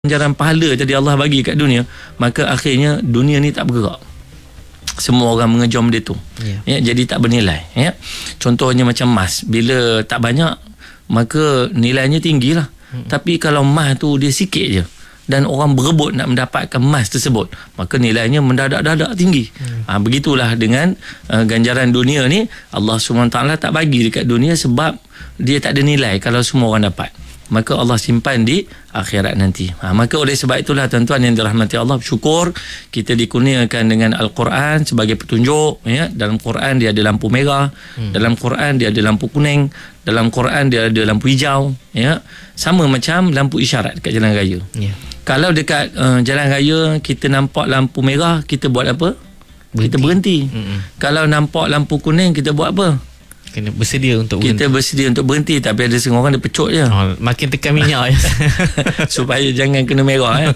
ganjaran pahala tadi Allah bagi kat dunia, maka akhirnya dunia ni tak bergerak. Semua orang mengejom dia tu. Ya, jadi tak bernilai. Ya. Contohnya macam emas, bila tak banyak maka nilainya tinggilah. Tapi kalau emas tu dia sikit je dan orang berebut nak mendapatkan emas tersebut, maka nilainya mendadak-dadak tinggi. Begitulah dengan ganjaran dunia ni, Allah SWT tak bagi dekat dunia sebab dia tak ada nilai kalau semua orang dapat. Maka Allah simpan di akhirat nanti. Maka oleh sebab itulah tuan-tuan yang dirahmati Allah, syukur kita dikurniakan dengan Al-Quran sebagai petunjuk. Ya. Dalam Quran dia ada lampu merah, dalam Quran dia ada lampu kuning, dalam Quran dia ada lampu hijau. Ya. Sama macam lampu isyarat dekat jalan raya. Kalau dekat jalan raya kita nampak lampu merah, kita buat apa? Kita berhenti. Kalau nampak lampu kuning, kita buat apa? Kena bersedia untuk berhenti. Kita bersedia untuk berhenti, tapi ada setengah orang dia pecut je. Makin tekan minyak supaya jangan kena merah.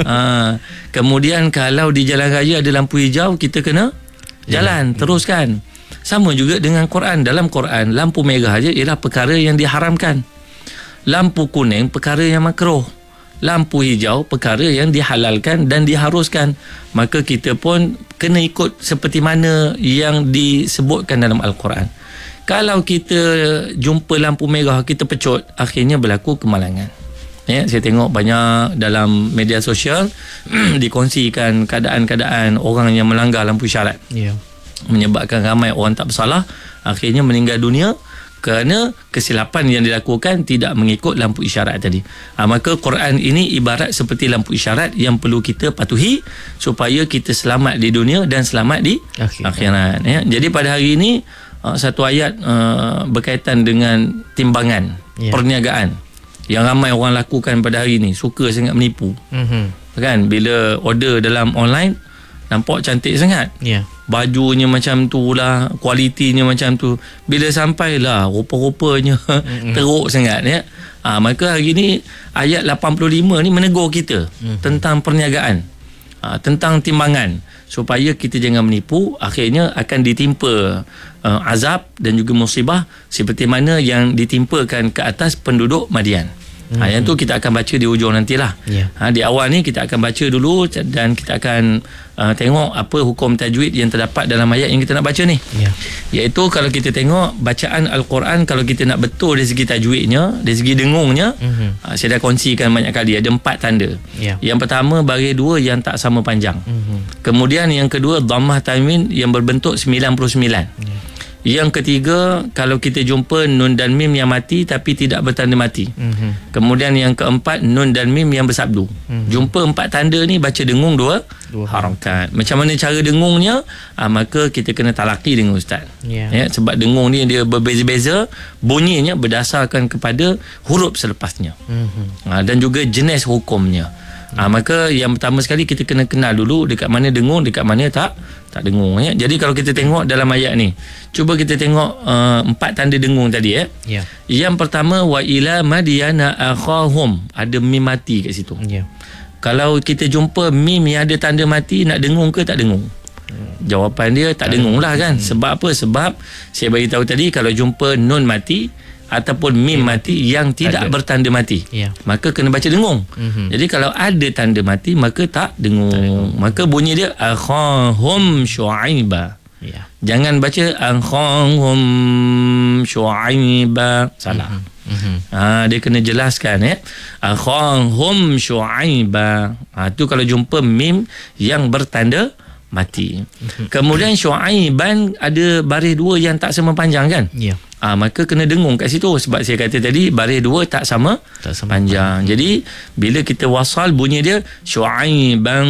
Kemudian kalau di jalan raya ada lampu hijau, kita kena jalan, teruskan. Sama juga dengan Quran. Dalam Quran, lampu merah je ialah perkara yang diharamkan. Lampu kuning perkara yang makruh. Lampu hijau perkara yang dihalalkan dan diharuskan. Maka kita pun kena ikut seperti mana yang disebutkan dalam Al-Quran. Kalau kita jumpa lampu merah, kita pecut, akhirnya berlaku kemalangan. Ya, saya tengok banyak dalam media sosial dikongsikan keadaan-keadaan orang yang melanggar lampu isyarat. Menyebabkan ramai orang tak bersalah akhirnya meninggal dunia kerana kesilapan yang dilakukan tidak mengikut lampu isyarat tadi. Maka Quran ini ibarat seperti lampu isyarat yang perlu kita patuhi supaya kita selamat di dunia dan selamat di akhirat. Ya. Jadi pada hari ini satu ayat berkaitan dengan timbangan, perniagaan yang ramai orang lakukan pada hari ini, suka sangat menipu. Kan, bila order dalam online nampak cantik sangat, bajunya macam tu lah, kualitinya macam tu, bila sampailah rupa-rupanya teruk sangat. Ya. Maka hari ni ayat 85 ni menegur kita tentang perniagaan, tentang timbangan, supaya kita jangan menipu, akhirnya akan ditimpa azab dan juga musibah seperti mana yang ditimpakan ke atas penduduk Madian. Yang tu kita akan baca di hujung nantilah. Di awal ni kita akan baca dulu dan kita akan tengok apa hukum tajwid yang terdapat dalam ayat yang kita nak baca ni. Iaitu kalau kita tengok bacaan Al-Quran, kalau kita nak betul dari segi tajwidnya, dari segi dengungnya, saya dah kongsikan banyak kali, ada 4 tanda. Yang pertama, baris 2 yang tak sama panjang. Kemudian yang kedua, dhammah tanwin yang berbentuk 99. Yang ketiga, kalau kita jumpa nun dan mim yang mati tapi tidak bertanda mati. Kemudian yang keempat, nun dan mim yang bersabdu. Jumpa 4 tanda ni, baca dengung 2 harakat. Macam mana cara dengungnya? Maka kita kena talaki dengan ustaz. Ya, sebab dengung ni dia berbeza-beza bunyinya berdasarkan kepada huruf selepasnya. Dan juga jenis hukumnya. Maka yang pertama sekali kita kena kenal dulu dekat mana dengung, dekat mana tak dengung. Ya. Jadi kalau kita tengok dalam ayat ni, cuba kita tengok 4 tanda dengung tadi. Yang pertama, wa ila madyana akhahum, ada mim mati kat situ. Kalau kita jumpa mim yang ada tanda mati, nak dengung ke tak dengung? Jawapan dia tak dengung lah kan. Sebab apa? Sebab saya bagi tahu tadi, kalau jumpa nun mati ataupun mim mati yang tidak bertanda mati, maka kena baca dengung. Jadi kalau ada tanda mati, maka tak dengung. Maka bunyi dia akhahum syu'aiba. Jangan baca akhahum syu'aiba, salah. Dia kena jelaskan, akhahum syu'aiba. Tu kalau jumpa mim yang bertanda mati. Kemudian syu'aiban ada baris 2 yang tak sama panjang kan? Maka kena dengung kat situ, sebab saya kata tadi baris 2 tak sama panjang. Jadi bila kita wasal, bunyi dia syu'aiban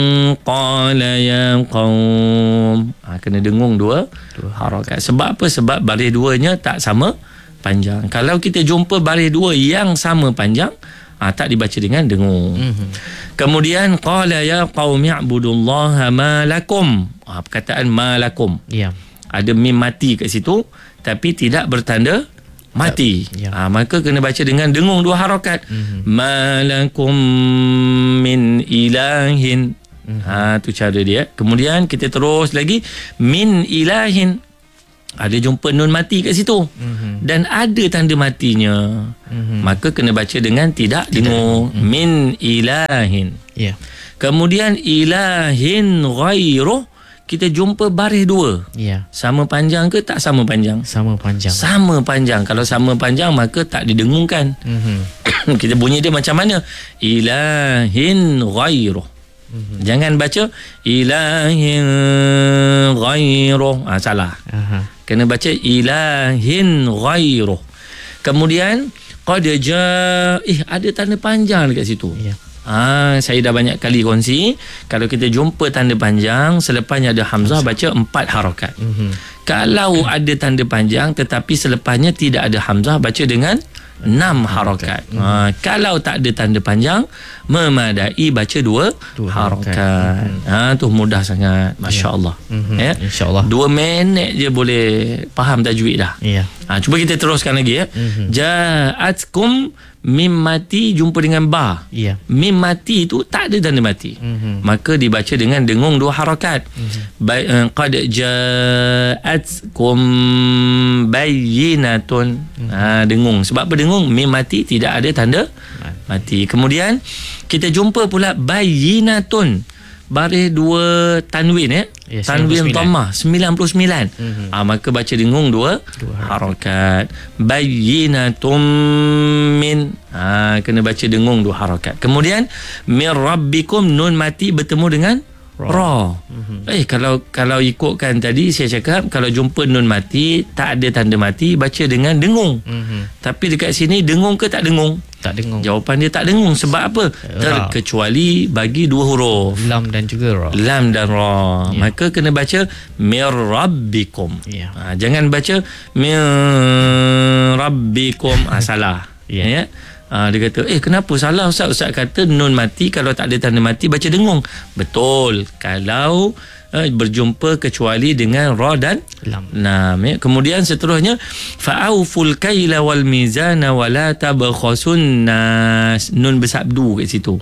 qala ya qaum. Kena dengung 2 harakat. Sebab apa? Sebab baris 2-nya tak sama panjang. Kalau kita jumpa baris 2 yang sama panjang, tak dibaca dengan dengung. Kemudian qala ya qaumi i'budullaha ma lakum. Perkataan ma lakum. Ada mim mati kat situ tapi tidak bertanda mati. Maka kena baca dengan dengung 2 harakat. Ma lakum min ilahin. Tu cara dia. Kemudian kita terus lagi, min ilahin. ada jumpa nun mati kat situ. Dan ada tanda matinya. Maka kena baca dengan tidak dengung. Min ilahin. Ya. Kemudian ilahin ghairuh, kita jumpa baris dua. Ya. Sama panjang ke tak sama panjang? Sama panjang. Sama panjang. Kalau sama panjang maka tak didengungkan. Kita bunyi dia macam mana? Ilahin ghairuh. Jangan baca ilahin ghairuh. Salah. Kena baca ilahin ghairuh. Kemudian qad jaa, ada tanda panjang dekat situ. Ya. Saya dah banyak kali kongsi, kalau kita jumpa tanda panjang selepasnya ada hamzah, baca 4 harakat. Kalau ada tanda panjang tetapi selepasnya tidak ada hamzah, baca dengan 6 harakat. Kalau tak ada tanda panjang, memadai baca 2 harakat. Tu mudah sangat, masya-Allah. Ya, insya-Allah. 2 minit je boleh faham tajwid dah. Ya. Cuba kita teruskan lagi ya. Ja'atkum mim mati jumpa dengan ba. Ya. Mim mati tu tak ada tanda mati. Maka dibaca dengan dengung 2 harakat. Qad ja'atkum bayyinatun. Dengung. Sebab apa dengung? Mim mati tidak ada tanda mati. Kemudian kita jumpa pula bayyinatun. Baris 2 tanwin ya. Tanwin dhammah 99. Maka baca dengung 2 harakat. Bayyinatum min. Kena baca dengung 2 harakat. Kemudian mir rabbikum, nun mati bertemu dengan ra. Kalau ikutkan tadi saya cakap, kalau jumpa nun mati tak ada tanda mati, baca dengan dengung. Tapi dekat sini dengung ke tak dengung? Tak dengung. Jawapan dia tak dengung. Sebab apa? Terkecuali bagi 2 huruf, lam dan juga ra. Lam dan ra. Maka kena baca mir rabbikum. Jangan baca mir rabbikum. Salah. Ya. Dia kata, kenapa salah Ustaz? Ustaz kata nun mati kalau tak ada tanda mati baca dengung. Betul. Kalau berjumpa kecuali dengan ra dan lam. Kemudian seterusnya fa'auful kaila wal mizana wa la tabkhasun nas. Nun bersabdu kat situ.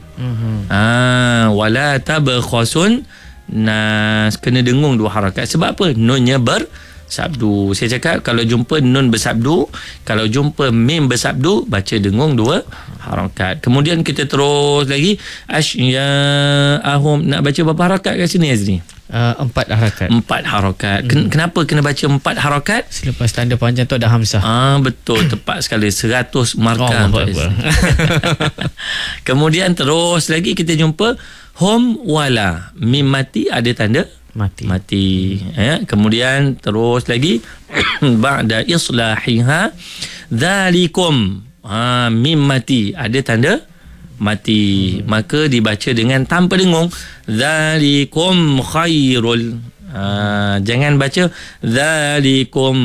Wa la tabkhasun nas, kena dengung 2 harakat. Sebab apa? Nunnya bersabdu. Saya cakap kalau jumpa nun bersabdu, kalau jumpa mim bersabdu, baca dengung 2 harakat. Kemudian kita terus lagi asya'ahum. Nak baca berapa harakat kat sini Azri? 4 harakat. 4 harakat. Kenapa kena baca 4 harakat? Selepas tanda panjang tu ada hamzah. Betul, tepat sekali. 100 markah. Kemudian terus lagi kita jumpa hum wala. Mim mati ada tanda mati. Kemudian terus lagi ba'da islahiha dzalikum. Mim mati ada tanda mati. Maka dibaca dengan tanpa dengung, dzalikum khairul. Jangan baca dzalikum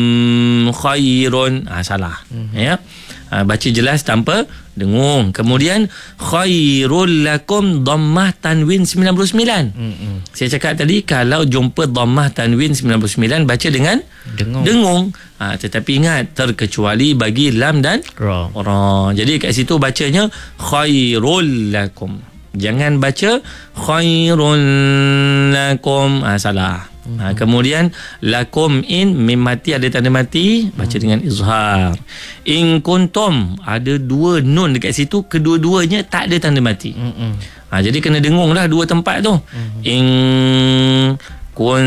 khairun. Salah. Ya. Baca jelas tanpa dengung. Kemudian khairul lakum, dhammah tanwin 99. Saya cakap tadi kalau jumpa dhammah tanwin 99 baca dengan dengung. Tetapi ingat, terkecuali bagi lam dan ra. Jadi kat situ bacanya khairul lakum. Jangan baca khairul lakum. Salah. Kemudian lakum in, mim mati ada tanda mati, baca dengan izhar. In kuntum, ada 2 nun dekat situ, kedua-duanya tak ada tanda mati. Jadi kena dengung lah 2 tempat tu. In kun.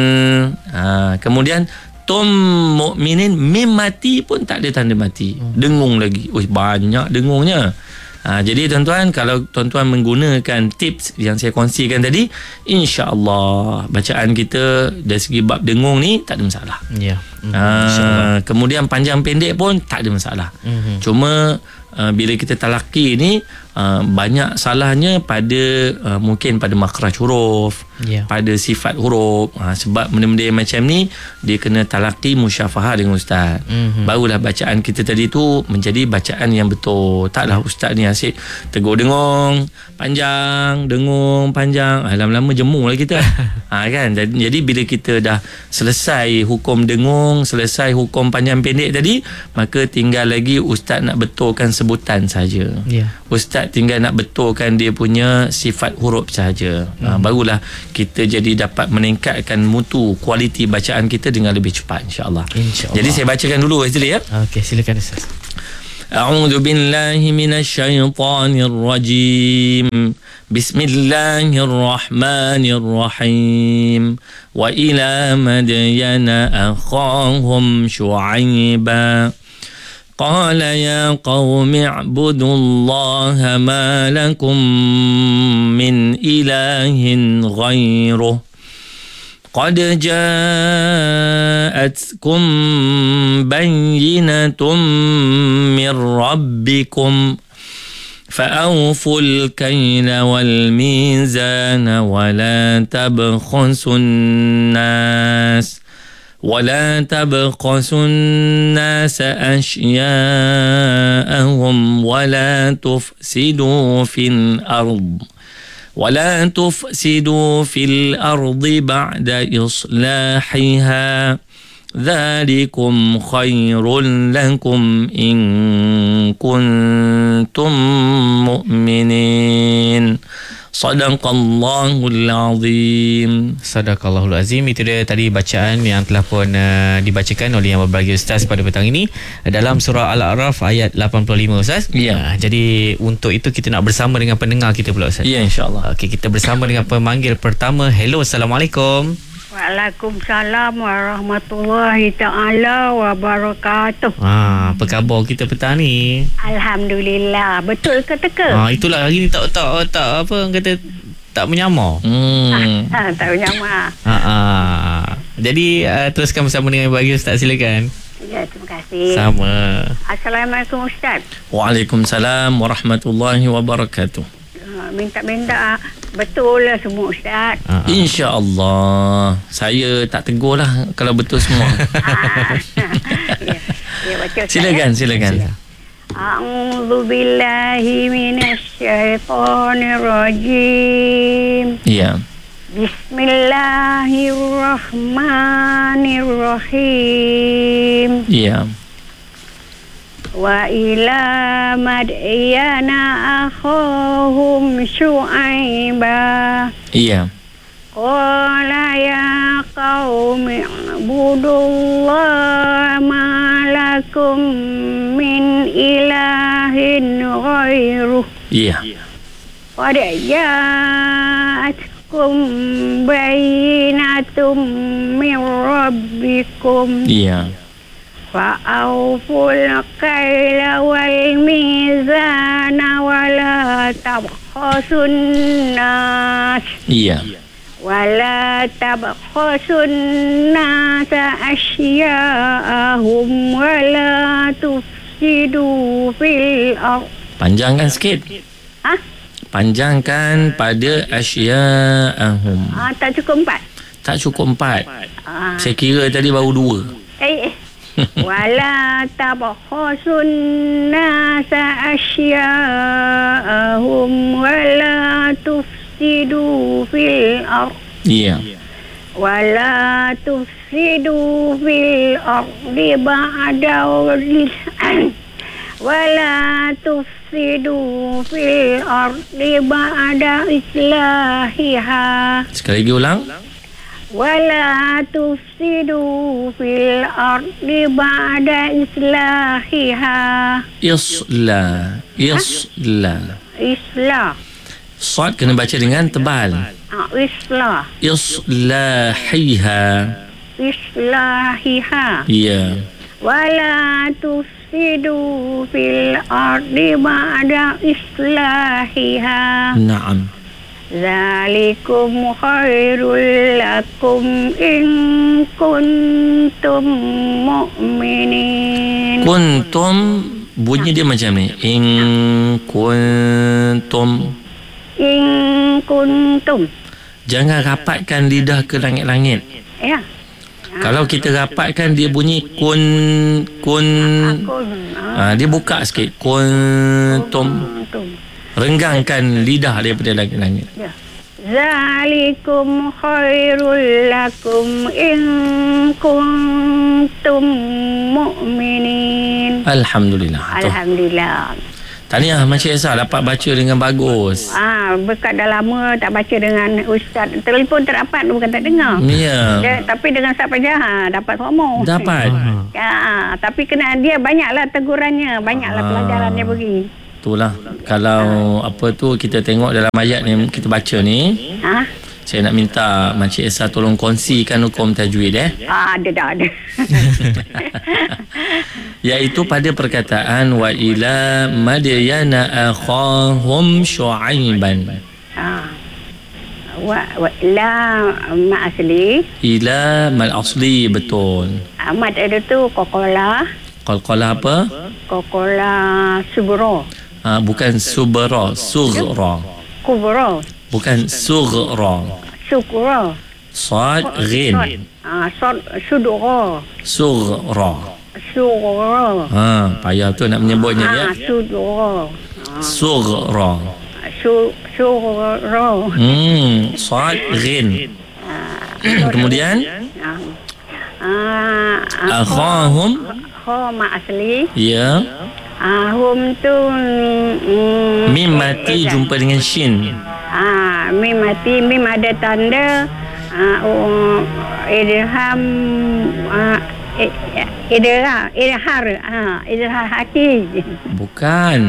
Kemudian tum mukminin, mim mati pun tak ada tanda mati, dengung lagi. Banyak dengungnya. Jadi tuan-tuan, kalau tuan-tuan menggunakan tips yang saya kongsikan tadi, insya-Allah bacaan kita dari segi bab dengung ni tak ada masalah. Ya. Kemudian panjang pendek pun tak ada masalah. Cuma bila kita talaki ni banyak salahnya pada mungkin pada makhraj huruf, pada sifat huruf. Sebab benda-benda yang macam ni dia kena talaki musyafahah dengan ustaz. Barulah bacaan kita tadi tu menjadi bacaan yang betul. Taklah ustaz ni asyik tegur dengung panjang, dengung panjang, lama-lama jemu lah kita. Kan. Jadi bila kita dah selesai hukum dengung, selesai hukum panjang pendek tadi, maka tinggal lagi ustaz nak betulkan sebutan saja. Ustaz tinggal nak betulkan dia punya sifat huruf saja. Barulah kita jadi dapat meningkatkan mutu kualiti bacaan kita dengan lebih cepat, insya-Allah. Jadi saya bacakan dulu Azli ya. Okey, silakan Ustaz. A'udzu billahi minasyaitonir rajim. Bismillahirrahmanirrahim. Wa ila madyana akhahum syu'aiba. Qala ya qaumi i'budullaha ma lakum min ilahin ghairuh. قد جاءتكم بينة من ربكم فأوفوا الكيل والميزان ولا تبخسوا الناس أشياءهم ولا تفسدوا في الأرض بعد إصلاحها ذلكم خير لكم إن كنتم مؤمنين Sadaqallahul Azim. Sadaqallahul Azim. Itu dia tadi bacaan yang telah pun dibacakan oleh yang berbahagia Ustaz pada petang ini dalam surah Al-A'raf ayat 85 Ustaz. Ya. Jadi untuk itu kita nak bersama dengan pendengar kita pula Ustaz. Ya, insya-Allah. Okey, kita bersama dengan pemanggil pertama. Hello, Assalamualaikum. Waalaikumsalam warahmatullahi ta'ala wabarakatuh. Apa khabar kita petang ni? Alhamdulillah. Betul ke teka? Itulah hari ni tak apa orang kata tak menyamar. Tak menyamar. Jadi teruskan bersama dengan bagi Ustaz, silakan. Ya, terima kasih. Sama. Assalamualaikum Ustaz. Waalaikumsalam warahmatullahi wabarakatuh. Minta betul lah semua Ustaz. InsyaAllah. Saya tak tegur lah kalau betul semua. Ya, baca Silakan. A'udzu billahi minasyaitonir rajim. Ya. Bismillahirrahmanirrahim. Ya. Wa ila madyana akhahum syu'aiba. Iya. Qala ya qaumi ibudullaha ma lakum min ilahin ghairuh. Iya. Qad ja'atkum bayyinatum min rabbikum. Iya. فأوفوا الكيل والميزان ولا تبخسوا الناس أشياءهم ولا تفسدوا في الأرض. Panjangkan sikit. Panjangkan pada asya'ahum. Tak cukup 4. Tak cukup 4. Saya kira tadi baru 2. Wala tabkhasun nasa asya'ahum wala tufsidu fil ard. Iya. Wala tufsidu fil ardi ba'da wala tufsidu fil ardi ba'da islahiha. Sekali lagi ulang. Wala tufsidu fil ardi ba'da islahiha. Islah. Sad kena baca dengan tebal. Islah. Islahiha. Ya. Wala tufsidu fil ardi ba'da islahiha. Naam. Zalikum khairul lakum in kuntum mu'minin. Kuntum bunyi dia macam ni. In kuntum. Jangan rapatkan lidah ke langit-langit. Ya. Kalau kita rapatkan dia bunyi kun. Dia buka sikit. Kuntum. Renggangkan lidah daripada langit-langit. Ya. Zalikum khairul lakum in kuntum mu'minin. Alhamdulillah. Alhamdulillah. Tahniah Makcik Esa dapat baca dengan bagus. Berkat dah lama tak baca dengan ustaz. Telefon terapat bukan tak dengar. Ya. Tapi dengan Ustaz Fajar dapat semua. Dapat. Tapi kena dia banyaklah tegurannya, banyaklah pelajaran dia beri. Itulah. Kalau apa tu kita tengok dalam ayat ni kita baca ni. Saya nak minta Makcik Esa tolong kongsikan hukum tajwid Ada. Iaitu pada perkataan wa ila madyana akhahum syu'aiban. Wa ila ma asli. Ila mal asli, betul. Amat ada tu kokola. Qalqalah apa? Kokola subro. Bukan subra, sughra. Kubro. Bukan sughra. Sukro. Sad ghin. Sudro. Sughra. Sugro. Payah tu nak menyebutnya ya. Sudro. Sughra. Sugro. Sad ghin. Kemudian akhahum ma asli. ya. Hum tu Mim mati jumpa dengan shin. Mim mati. Mim ada tanda idham idhar hati. Bukan.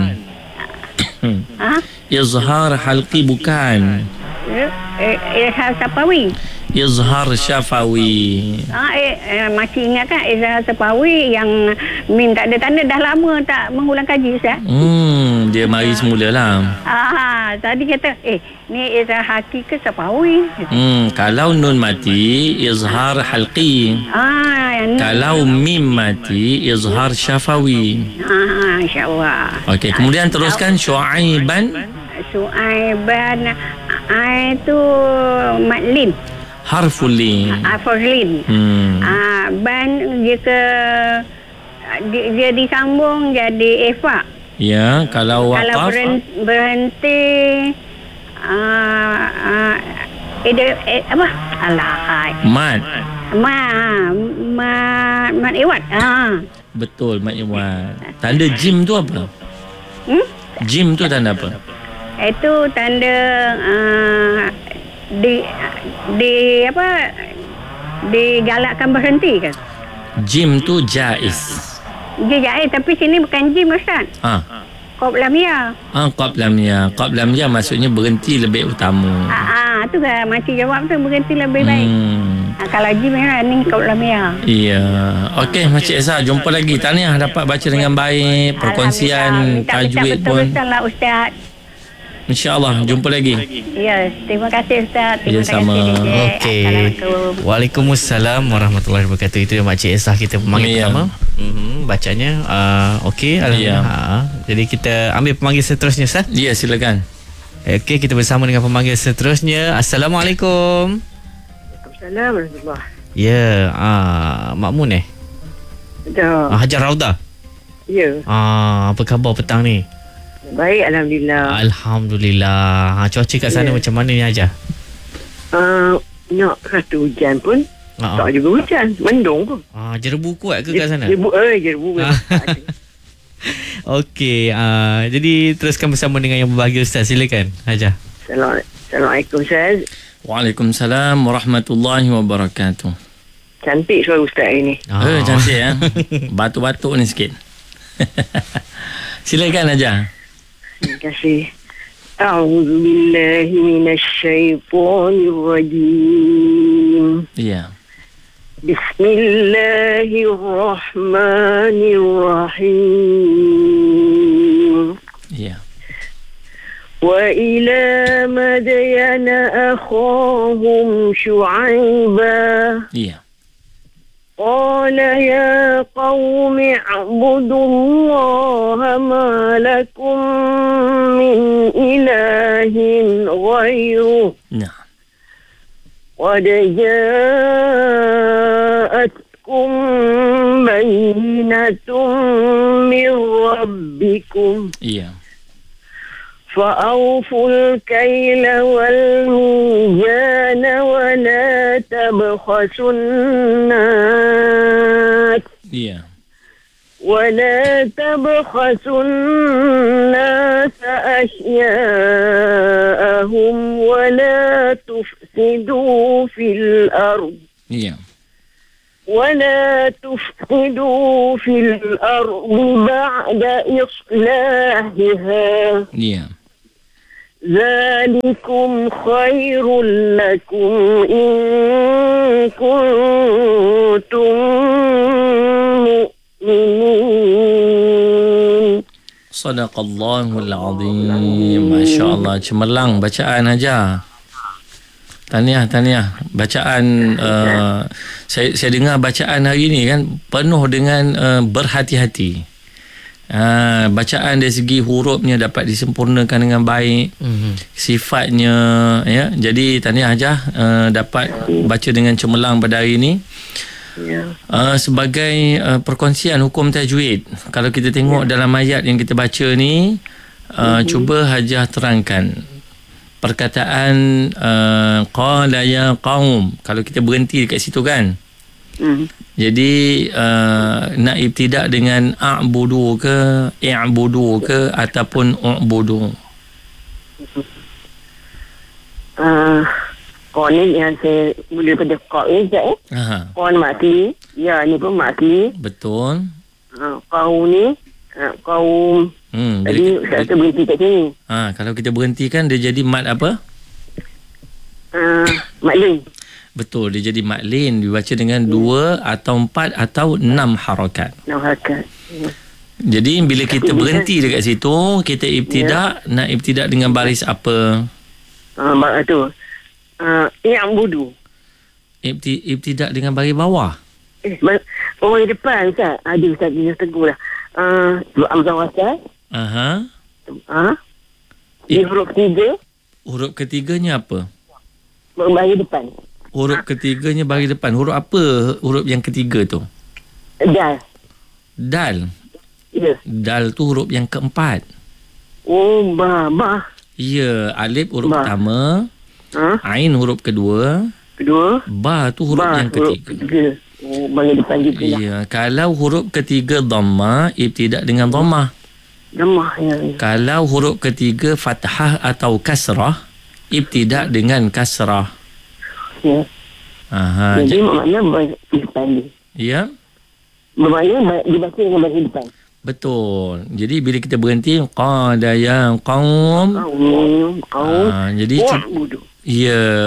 Izhar halqi bukan. Izhar sapawi. Izhar syafawi. Masih ingat kan izhar sapawi yang mim tak ada tanda, dah lama tak mengulang kaji Ustaz. Dia mari semula lah. Tadi kata ni izhar haki ke sapawi. Kalau nun mati izhar halqi. Kalau mim mati izhar syafawi. InsyaAllah. Okey, kemudian teruskan syu'aiban. Syu'aiban itu matlin. Harful lin. Harful lin. Ban dia disambung jadi efa. Ya, kalau waqaf. Kalau berhenti apa? Mat. Mat iwat. Betul, mat iwat. Tanda jim tu apa? Jim tu tanda apa? Itu tanda di apa, digalakkan berhenti kan. Jim tu jaiz. Dia jaiz, tapi sini bukan jim Ustaz. Qab lam ya. Qab lam ya. Qab lam ya maksudnya berhenti lebih utama. Tu kan makcik jawab tu, berhenti lebih baik. Kalau jim ni qab lam ya. Iya. Okey Makcik Esa, jumpa lagi. Tahniah dapat baca dengan baik. Perkongsian tajwid pun. Betul-betul Ustaz. InsyaAllah jumpa lagi. Ya, terima kasih Ustaz. Terima sama. Okey. Waalaikumsalam warahmatullahi wabarakatuh. Itu Makcik Esa kita pemanggil pertama. Bacanya okey, alhamdulillah. Jadi kita ambil pemanggil seterusnya Ustaz. Ya, silakan. Okey, kita bersama dengan pemanggil seterusnya. Assalamualaikum. Waalaikumsalam. Ya, Makmun Hajar Rauda. Ya. Apa khabar petang ni? Baik, alhamdulillah. Alhamdulillah. Cuaca kat sana macam mana ni Hajar? Nak kata hujan pun tak juga hujan, mendung pun. Jerebu kuat ke kat sana? Jerebu. Okey, jadi teruskan bersama dengan yang berbahagia Ustaz. Silakan Hajar. Assalamualaikum Ustaz. Waalaikumsalam warahmatullahi wabarakatuh. Cantik suara Ustaz ini. Cantik ya. Batuk-batuk ni sikit. Silakan Hajar. Terima kasih. A'udzubillahi minasyaitonirrajim. Ya. Bismillahirrahmanirrahim. Ya. Wa ila madyana akhahum syu'aiba. Ya. قال يا قوم اعبدوا الله ما لكم من إله غيره نعم قد جاءتكم بينة من ربكم فأوفوا الكيل والميزان ولا تبخسوا الناس ولا تبخسوا الناس أشياءهم ولا تفسدوا في الأرض ولا تفسدوا في الأرض بعد إصلاحها ذلكم خير لكم إن كنتم مؤمنين. Sadaqallahul Azim. Masya Allah, cemerlang bacaan Hajar. Tahniah. Bacaan saya dengar bacaan hari ni kan penuh dengan berhati-hati. Bacaan dari segi hurufnya dapat disempurnakan dengan baik, sifatnya, ya. Jadi tahniah Hajar dapat baca dengan cemerlang pada hari ini. Sebagai perkongsian hukum tajwid, kalau kita tengok dalam ayat yang kita baca ni, cuba Hajar terangkan perkataan qala ya qaum. Kalau kita berhenti dekat situ kan, jadi nak ibtidak dengan a'budu ke i'budu ke ataupun u'budu? Kau ni yang saya mula pada kau ni sekejap Kau makli. Ya, ni pun makli. Betul. Kau ni kaum. Tadi saya berhenti kat sini. Kalau kita berhentikan dia jadi mat apa? Maklin. Betul, dia jadi maklin. Dibaca dengan 2 atau 4 atau 6 harakat. 6 harakat. Jadi bila kita berhenti dekat situ, kita ibtidak, nak ibtidak dengan baris apa? Tu. Yang budu. Ibtidak dengan baris bawah. Orang depan Ustaz. Ada Ustaz dia tegur lah. Amzah wasal. Di huruf ketiga. Huruf ketiganya apa? Baris depan. Huruf ketiganya baris depan. Huruf apa huruf yang ketiga tu? Dal. Dal? Ya. Dal tu huruf yang keempat. Oh, ba. Ya, alif huruf pertama. Ain huruf kedua. Ba tu huruf yang ketiga. Oh, baris depan juga lah. Ya, kalau huruf ketiga dhamma, ibtidak dengan dhammah. Dhammah, ya. Kalau huruf ketiga fathah atau kasrah, ibtidak dengan kasrah. Ya. Jadi maknanya baris depan dia. Ya. Bermakna dibaca dengan baris depan. Betul. Jadi bila kita berhenti qala ya qaum. Jadi ya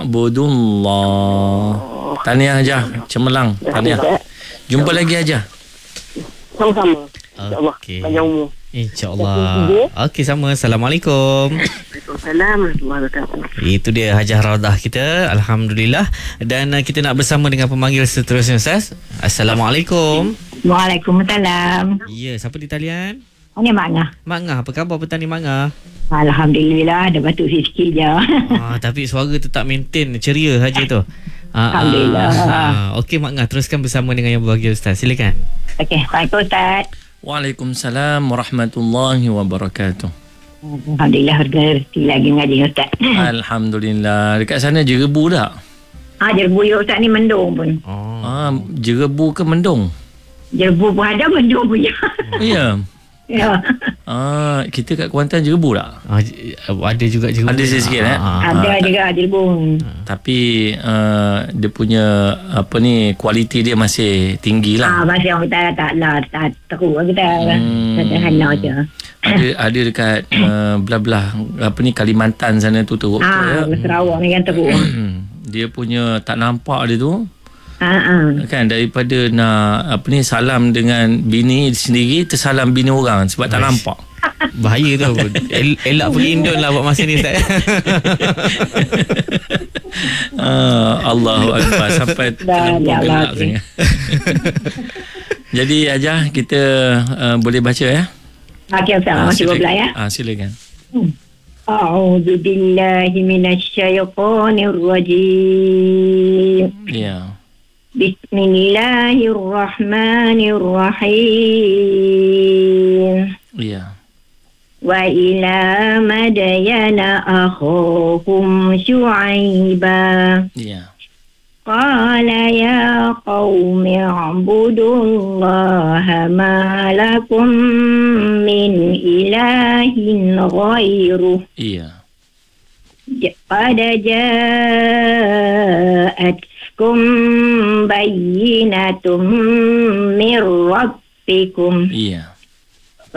u'budullah. Tahniah aja, cemerlang. Tahniah. Jumpa lagi aja. Sama-sama. InsyaAllah. Panjang umur. InsyaAllah. Okey, sama. Assalamualaikum. Waalaikumsalam. Itu dia Hajah Raudah kita. Alhamdulillah. Dan kita nak bersama dengan pemanggil seterusnya, Ustaz. Assalamualaikum. Waalaikumsalam. Ya, siapa di talian? Ini Mak Ngah. Mak Ngah, apa khabar petang ni Mak Ngah? Alhamdulillah, ada batuk sikit je. Tapi suara tetap maintain ceria saja tu. Alhamdulillah. Okey Mak Ngah, teruskan bersama dengan yang berbahagia Ustaz. Silakan. Okey, Assalamualaikum Ustaz. Waalaikumsalam warahmatullahi wabarakatuh. Alhamdulillah, rezeki lagi mengaji Ustaz. Alhamdulillah. Dekat sana jerebu tak? Jerebu ya Ustaz, ni mendung pun. Jerebu ke mendung? Jerebu pun ada, mendung pun ya. Ya. Ya. Kita kat Kuantan jerebu tak? Ada juga jerebu. Ada sikit Ada juga jerebu. Tapi dia punya kualiti dia masih tinggi lah. Masih orang kita tak teruk kita. Sederhana je. Ada dekat belah-belah Kalimantan sana tu teruk. Sarawak ni kan teruk. Dia punya tak nampak dia tu. Kan daripada nak salam dengan bini sendiri, tersalam bini orang sebab tak nampak. Bahaya tu. Elak pergi Indon lah buat masa ni Ustaz. Allahu Akbar, sampai gelap sangat. Jadi Ajah, kita boleh baca ya? Okey Ustaz, cuba pula ya. Silakan. A'udzu billahi minasyaitonir rajim. Ya. Bismillahirrahmanirrahim. Ya. Wa ila madyana akhahum syu'aiba. Ya. قال يا قوم اعبدوا الله ما لكم من إله غيره قد جاءتكم بينة من ربكم